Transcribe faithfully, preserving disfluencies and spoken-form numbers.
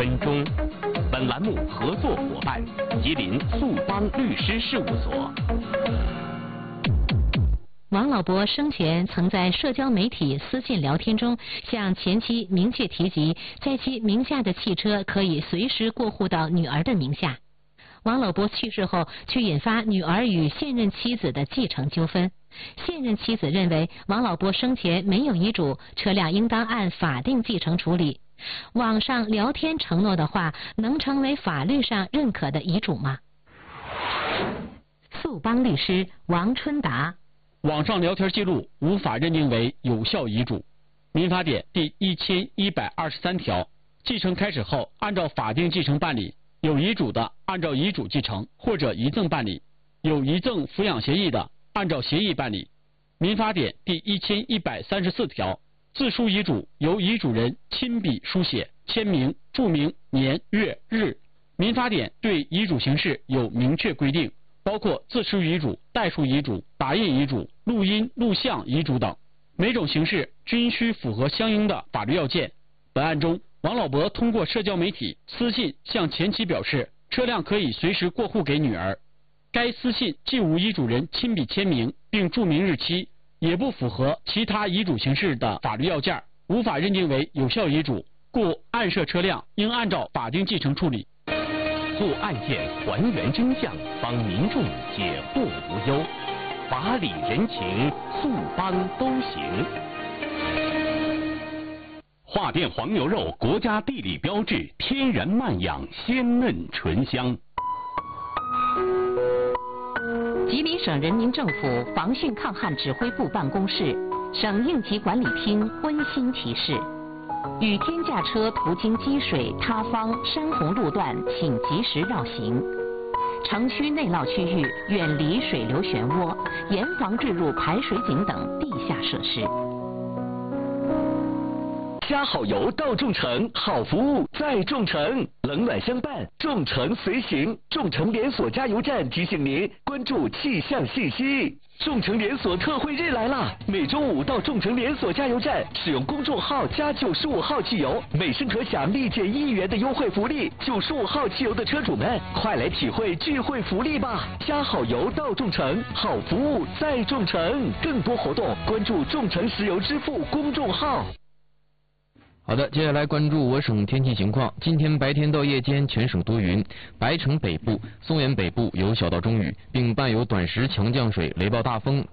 分钟。本栏目合作伙伴：吉林速邦律师事务所。 王老伯生前曾在社交媒体私信聊天中向前妻明确提及，在其名下的汽车可以随时过户到女儿的名下。王老伯去世后，却引发女儿与现任妻子的继承纠纷。现任妻子认为王老伯生前没有遗嘱，车辆应当按法定继承处理。网上聊天承诺的话，能成为法律上认可的遗嘱吗？速邦律师王春达。 网上聊天记录无法认定为有效遗嘱。民法典第一千一百二十三条，继承开始后，按照法定继承办理；有遗嘱的，按照遗嘱继承或者遗赠办理；有遗赠抚养协议的，按照协议办理。民法典第一千一百三十四条，自书遗嘱由遗嘱人亲笔书写、签名、注明年月日。民法典对遗嘱形式有明确规定，包括自书遗嘱、代书遗嘱、打印遗嘱、录音录像遗嘱等，每种形式均需符合相应的法律要件。本案中，王老伯通过社交媒体私信向前妻表示，车辆可以随时过户给女儿。该私信既无遗嘱人亲笔签名并注明日期，也不符合其他遗嘱形式的法律要件，无法认定为有效遗嘱，故案涉车辆应按照法定继承处理。 做案件还原真相，帮民众解惑无忧，法理人情，速邦都行。华甸黄牛肉，国家地理标志，天然慢养，鲜嫩醇香。 吉林省人民政府防汛抗旱指挥部办公室、省应急管理厅温馨提示：雨天驾车途经积水、塌方、山洪路段，请及时绕行。城区内涝区域远离水流漩涡，严防坠入排水井等地下设施。 加好油到众诚，好服务在众诚，冷暖相伴，众诚随行。众诚连锁加油站提醒您关注气象信息。众诚连锁特惠日来啦！每周五到众诚连锁加油站使用公众号加九十五号汽油，每升可享立减一元的优惠福利。九十五号汽油的车主们，快来体会聚会福利吧！加好油到众诚，好服务在众诚。更多活动关注众诚石油支付公众号。 好的，接下来关注我省天气情况。今天白天到夜间全省多云，白城北部、松原北部有小到中雨，并伴有短时强降水、雷暴大风。